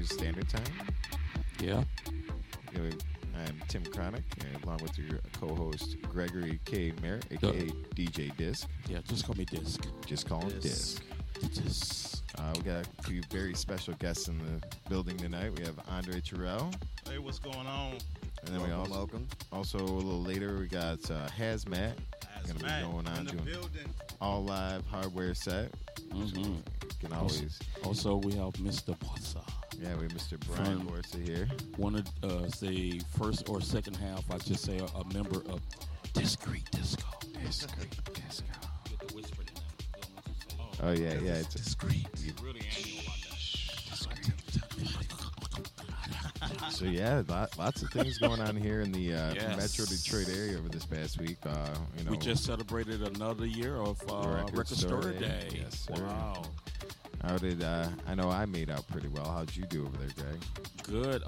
Standard Time. Yeah. I'm Tim Chronic, along with your co-host Gregory K. Merritt, aka DJ Disc. Yeah, just call me Disc. Just call him Disc. Disc. We got a few very special guests in the building tonight. We have Andre Terrell. Hey, what's going on? And then welcome. Also, a little later, we got Hazmat. Going to be going on doing all live hardware set. Mm-hmm. You can always. Also, we have Mr. Bossa. Yeah, we have Mr. Brian Borsa here. One of the first or second half, I should say, a member of Discreet Disco. Discreet Disco. Get the whisper in that. Oh, yeah, it's discreet. You really ain't know about that. So yeah, lots of things going on here in the Metro Detroit area over this past week. We just celebrated another year of Record Store Day. Yes, sir. Wow. How did I know I made out pretty well? How'd you do over there, Greg? Good.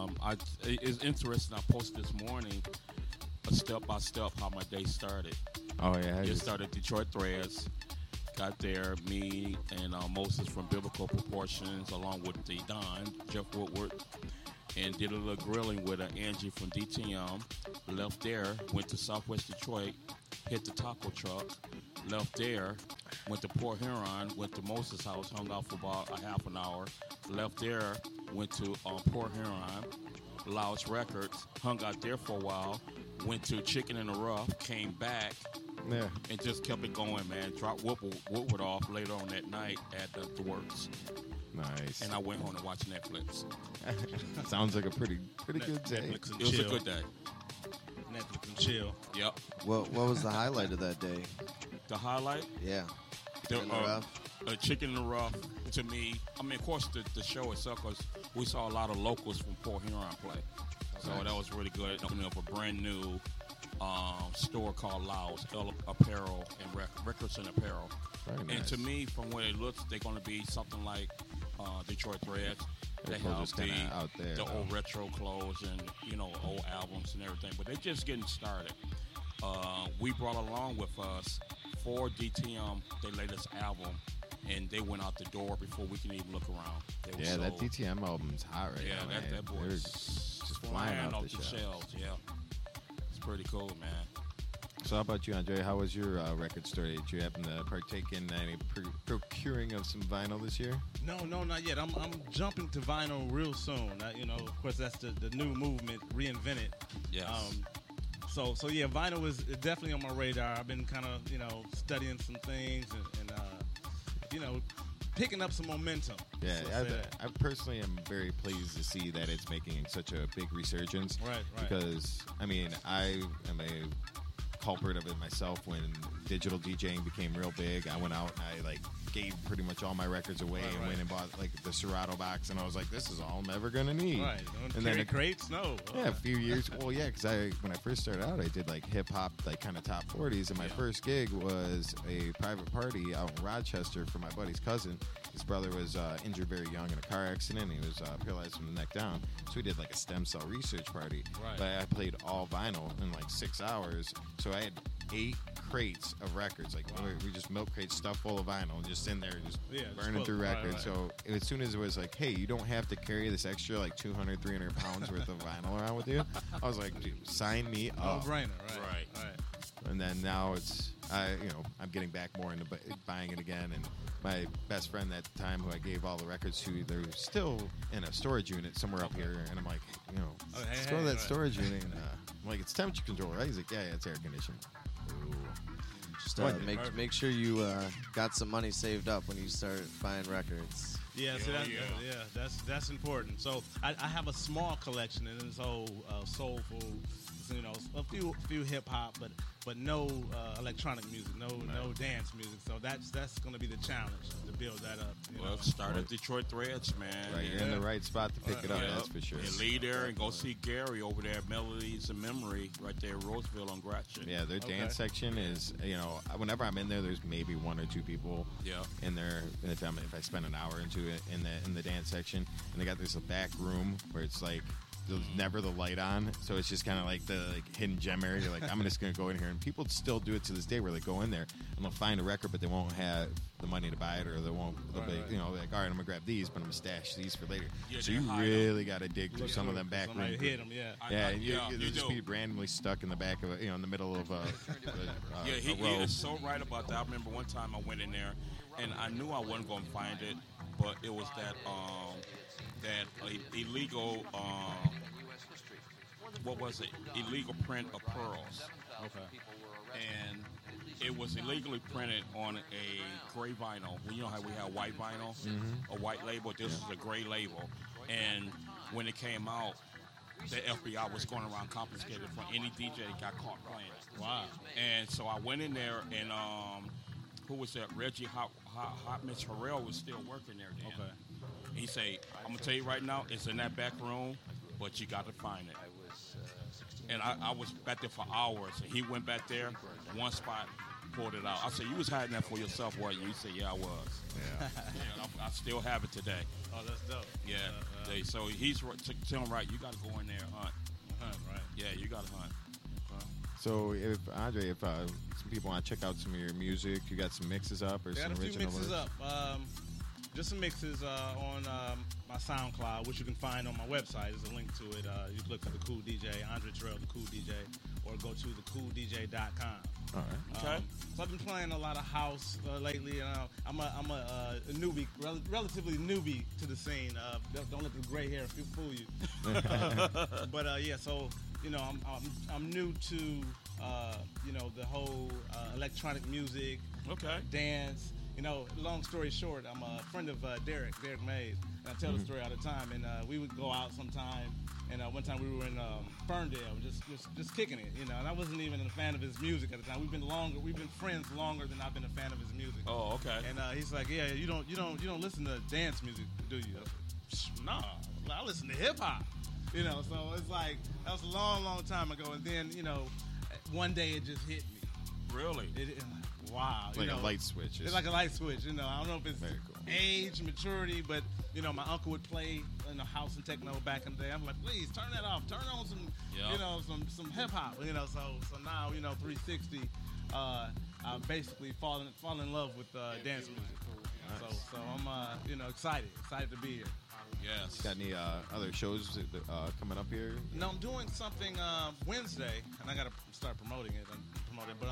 It's interesting. I posted this morning a step by step how my day started. Oh yeah, Just started Detroit Threads. Got there, me and Moses from Biblical Proportions, along with the Don, Jeff Woodward, and did a little grilling with Angie from DTM. Left there, went to Southwest Detroit, hit the taco truck, left there, went to Port Huron, went to Moses' house, hung out for about a half an hour, left there, went to Port Huron, Loud's Records, hung out there for a while, went to Chicken in the Rough, came back, and just kept it going, man. Dropped Woodward off later on that night at the Works. Nice. And I went home to watch Netflix. Sounds like a pretty good day. It was a good day. Netflix and chill. Yep. What was the highlight of that day? The highlight? Yeah. Chicken in the Rough, to me, I mean, of course, the show itself, because we saw a lot of locals from Port Huron play. So that was really good. Opening up a brand new store called Loud's Apparel and Records and Apparel. Very nice. And to me, from where it looks, they're going to be something like Detroit Threads. They have out there, the old retro clothes and, old albums and everything. But they're just getting started. We brought along with us for DTM their latest album, and they went out the door before we can even look around. That DTM album's hot right now. Yeah, that boy's just flying off the shelves. Yeah, it's pretty cool, man. So how about you, Andre? How was your record store? Did you happen to partake in any procuring of some vinyl this year? No, not yet. I'm jumping to vinyl real soon. Of course, that's the new movement, reinvent it. Yes. So yeah, vinyl is definitely on my radar. I've been kind of, studying some things and picking up some momentum. Yeah, I personally am very pleased to see that it's making such a big resurgence. Right. Because, I mean, I am a culprit of it myself when digital DJing became real big. I went out and I gave pretty much all my records away and went and bought the Serato box, and I was like, this is all I'm ever gonna need. Right. And then crates, no. Yeah, a few years. Well, yeah, because when I first started out, I did hip hop, kind of top 40s, and my first gig was a private party out in Rochester for my buddy's cousin. His brother was injured very young in a car accident. He was paralyzed from the neck down. So we did a stem cell research party. Right. But I played all vinyl in 6 hours. So I had 8 crates of records. We just milk crates stuffed full of vinyl, just in there, just burning through records. Right. So as soon as it was hey, you don't have to carry this extra 200, 300 pounds worth of vinyl around with you, I was like, dude, sign me up. No brainer, right. And then now it's, I'm getting back more into buying it again. And my best friend at the time, who I gave all the records to, they're still in a storage unit somewhere up here. And I'm like, let's go to that storage unit. And I'm like, it's temperature control, right? He's like, yeah, it's air conditioned. Just make sure you got some money saved up when you start buying records. Yeah, that's important. So I have a small collection, and it's all soulful, a few hip hop, but no electronic music, no dance music. So that's going to be the challenge to build that up. Start at Detroit Threads, man. Right, you're in the right spot to pick it up. That's for sure. And leave there and go see Gary over there at Melodies and Memory, right there, Roseville on Gratiot. Yeah, their dance section is, whenever I'm in there, there's maybe 1 or 2 people in there. If I spend an hour into it in the dance section, and they got this back room where it's there's never the light on, so it's just kind of like the hidden gem area. You're like, I'm just gonna go in here, and people still do it to this day, where they go in there and they'll find a record, but they won't have the money to buy it, or they won't. They'll be, you know, like, all right, I'm gonna grab these, but I'm gonna stash these for later. Yeah, so you really got to dig through some of them back rooms. Hit them, yeah. And you just be randomly stuck in the back of in the middle of he a row. is so right about that. I remember one time I went in there, and I knew I wasn't going to find it, but it was that illegal. What was it? Illegal print of pearls. Okay. And it was illegally printed on a gray vinyl. You know how we have white vinyl, a white label. This is a gray label. And when it came out, the FBI was going around confiscating it from any DJ that got caught playing it. Wow. And so I went in there, and who was that? Reggie Hot Mitch Harrell was still working there then. Okay. He said, I'm going to tell you right now, it's in that back room, but you got to find it. And I was back there for hours, and he went back there, one spot, pulled it out. I said, you was hiding that for yourself, weren't you? He said, yeah, I was. Yeah. I still have it today. Oh, that's dope. Yeah. So he's tell him right, you got to go in there and hunt. Hunt, right. Yeah, you got to hunt. So, if Andre, if some people want to check out some of your music, you got some mixes up or some got a few original mixes work? up. Just some mixes on my SoundCloud, which you can find on my website. There's a link to it. You can look for The Cool DJ, Andre Terrell, The Cool DJ, or go to thecooldj.com. All right. Okay. So I've been playing a lot of house lately. I'm a newbie, relatively newbie to the scene. Don't let the gray hair fool you. But yeah, so I'm new to the whole electronic music, dance. Long story short, I'm a friend of Derek Mays, and I tell the story all the time. And we would go out sometime, and one time we were in Ferndale, just kicking it, And I wasn't even a fan of his music at the time. We've been friends longer than I've been a fan of his music. Oh, okay. And he's like, yeah, you don't listen to dance music, do you? I was like, no, I listen to hip hop. So it's like that was a long time ago. And then one day it just hit me. Really? Wow. Like a light switch. It's like a light switch. I don't know if it's very cool. age, maturity, but my uncle would play in the house and techno back in the day. I'm like, please turn that off. Turn on some some hip hop. So now 360. I basically fall in love with dance music. Nice. So I'm excited to be here. Yes. Got any other shows coming up here? No, I'm doing something Wednesday, and I got to start promoting it. But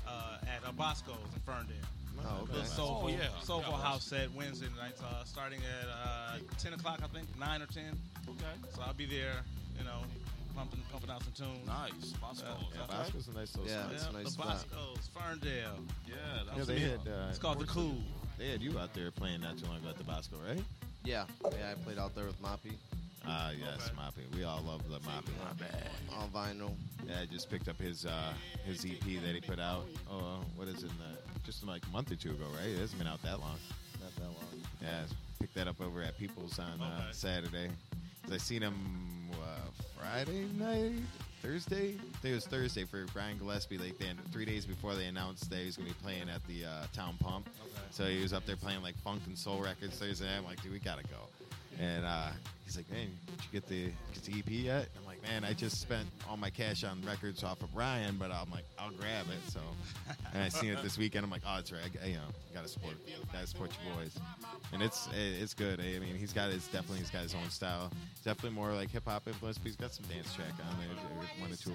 at Bosco's in Ferndale. Oh, okay. Soulful house set Wednesday night, starting at 10 o'clock, I think, 9 or 10. Okay. So I'll be there, pumping out some tunes. Nice. Bosco's. Bosco's a nice little spot. It's a nice the spot. Bosco's, Ferndale. Yeah, they had. It's called The Cool. They had you out there playing not too long ago at the Bosco, right? Yeah, I played out there with Moppy. Yes, Okay. Moppy. We all love the Moppy. On vinyl. Yeah, I just picked up his EP that he put out. What is it? Just like a month or two ago, right? It hasn't been out that long. Not that long. Yeah, picked that up over at People's on Saturday. 'Cause I seen him Friday night, Thursday. I think it was Thursday for Brian Gillespie. Like 3 days before they announced that he was gonna be playing at the Town Pump. Okay. So he was up there playing like funk and soul records Thursday night. I'm like, dude, we gotta go. And he's like, man, did you get the EP yet? I'm like, man, I just spent all my cash on records off of Brian, but I'm like, I'll grab it. So, and I seen it this weekend. I'm like, oh, that's right. Gotta support your boys. And it's good. I mean, he's got his own style. Definitely more like hip hop influence, but he's got some dance track on there, one or two of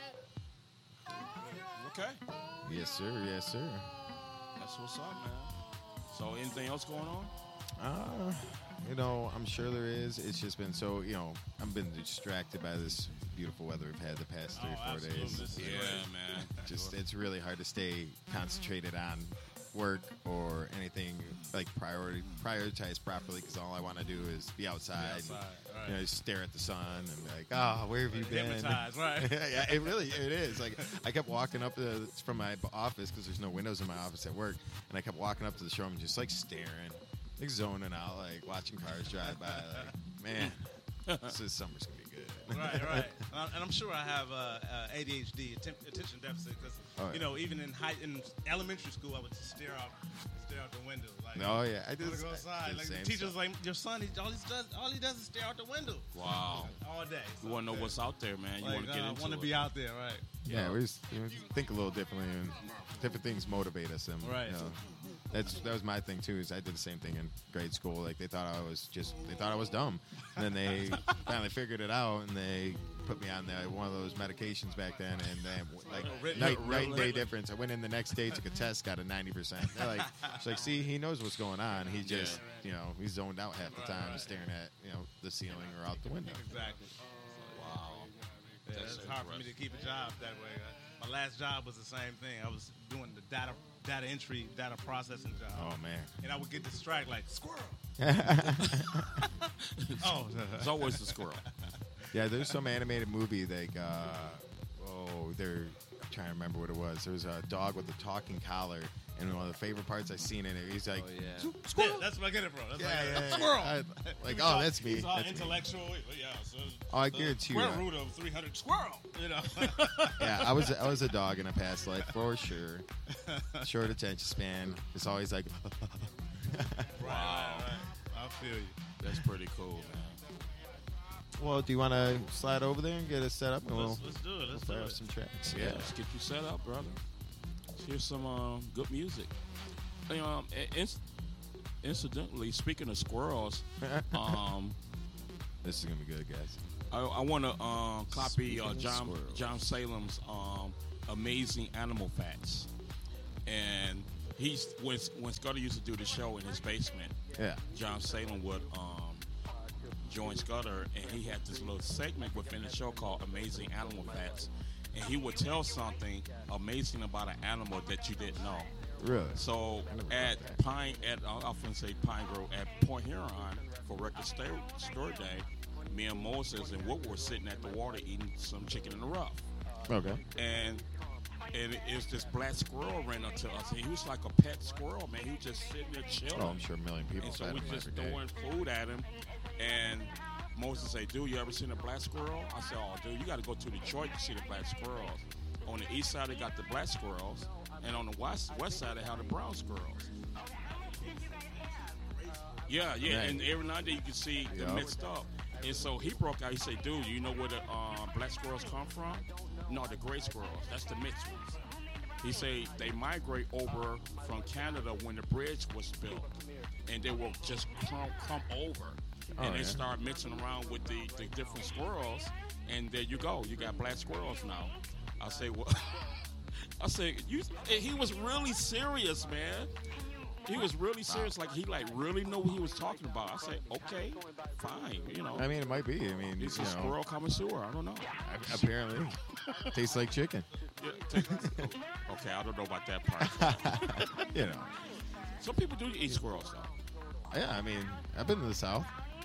them. Okay. Yes, sir. Yes, sir. That's what's up, man. So anything else going on? I'm sure there is. It's just been so, I've been distracted by this beautiful weather we've had the past 3 or 4 days. Yeah, man. It's really hard to stay concentrated on work or anything like prioritize properly, because all I want to do is be outside. Right. Stare at the sun and be like, where have you been? Hypnotized, right? Yeah, it is. Like, I kept walking up from my office, because there's no windows in my office at work, and I kept walking up to the showroom just like staring, like zoning out, like watching cars drive by. Like, man, this summer's gonna be good. Right. And I'm sure I have ADHD, attention deficit, because even in elementary school, I would just stare out the window. Like, I did. Go outside. Like the teacher's like, your son, all he does is stare out the window. Wow. All day. You want to know what's out there, man. You want to get into it. I want to be out there, right? Yeah, we just think a little differently, and different things motivate us. And, right. That was my thing too. Is I did the same thing in grade school. Like they thought I was dumb, and then they finally figured it out, and they put me on one of those medications back then, and then night and day difference. I went in the next day, took a test, got a 90%. They're like, it's like, see, he knows what's going on. He just, he's zoned out half the time, staring at the ceiling or out the window. Exactly. Wow. Yeah, it's hard for me to keep a job that way. My last job was the same thing. I was doing the data entry, data processing job. Oh man! And I would get distracted, like squirrel. It's always the squirrel. Yeah, there's some animated movie they're I'm trying to remember what it was. There was a dog with a talking collar, and one of the favorite parts I seen in it, he's like, squirrel. Yeah, that's where I get it from. That's squirrel. That's me. He's all that's intellectual. Me. Yeah, so I guarantee you. Square root of 300 squirrel. Yeah, I was a dog in a past life for sure. Short attention span. It's always like. Right. I feel you. That's pretty cool, man. Well, do you want to slide over there and get us set up? And let's do it. Let's fire up some tracks. Yeah, let's get you set up, brother. Let's hear some good music. Incidentally, speaking of squirrels, this is gonna be good, guys. I want to copy John Salem's Amazing Animal Facts, and when Scudder used to do the show in his basement. Yeah, John Salem would join Scudder, and he had this little segment within the show called Amazing Animal Facts, and he would tell something amazing about an animal that you didn't know. Really? So I often say Pine Grove, at Point Huron for Record Store Day, me and Moses and Woodward were sitting at the water eating some chicken in the rough. Okay. And it's this black squirrel ran up to us. And he was like a pet squirrel, man. He was just sitting there chilling. Oh, I'm sure a million people. And so we just throwing food at him. And Moses say, dude, you ever seen a black squirrel? I said, oh, dude, you got to go to Detroit to see the black squirrels. On the east side, they got the black squirrels. And on the west side, they have the brown squirrels. Yeah. Right. And every now and then you can see them mixed up. And so he broke out. He said, dude, you know where the black squirrels come from? No, the gray squirrels. That's the mixed ones. He said they migrate over from Canada when the bridge was built. And they will just come over. And they start mixing around with the different squirrels. And there you go. You got black squirrels now. I say, well, he was really serious, man. He was really serious. Like, he really knew what he was talking about. I said, okay, fine, I mean, it might be. I mean, he's a squirrel connoisseur. I don't know. Apparently. Tastes like chicken. Yeah, okay, I don't know about that part. Some people do eat squirrels, though. Yeah, I mean, I've been to the South.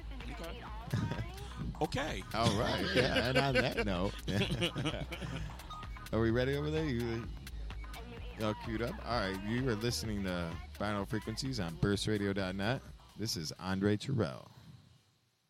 Okay. All right. Yeah, and on that note, are we ready over there? You all queued up? All right. You are listening to Vinyl Frequencies on burstradio.net. This is Andre Terrell.